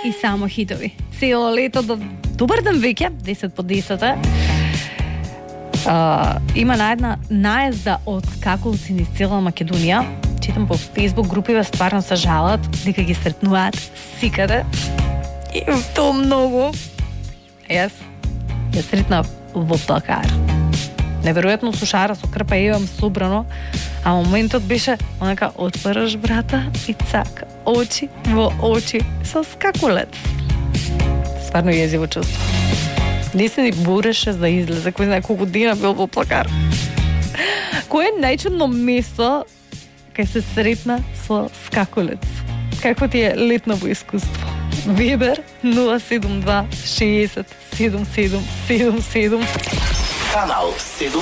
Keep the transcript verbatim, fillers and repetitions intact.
и само хитови. Цело лето до добар ден веќе, десет по десет. Uh, има најдна наезда од скакалци низ цела Македонија. Читам по Facebook групиве, стварно се жалат дека ги сретнуваат секаде. И то многу. Јас ја сретнав во Плакар. Неверојатно сушара со крпа имам собрано, а моментот беше онака отвараш врата и цака, очи во очи со скакулец. Стварно језиво чувство. Не се ни бореше да излезе, кој знае колку дена бил во Плакар. Кој е најчудно место кај се сретна со скакулец? Какво ти е летново искуство? Вибер нула седум два шеесет седум седум седум седум. Канал седум.